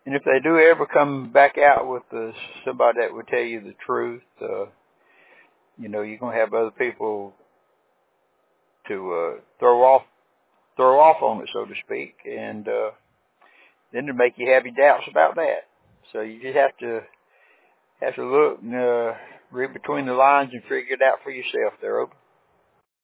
And if they do ever come back out with somebody that would tell you the truth, you know, you're gonna have other people to throw off on it, so to speak, and then to make you have your doubts about that. So you just have to look and read between the lines and figure it out for yourself there, Obi.